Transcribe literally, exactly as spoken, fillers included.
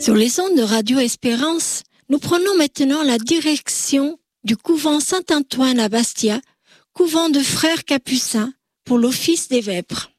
Sur les ondes de Radio Espérance, nous prenons maintenant la direction du couvent Saint-Antoine à Bastia, couvent de frères capucins pour l'office des vêpres.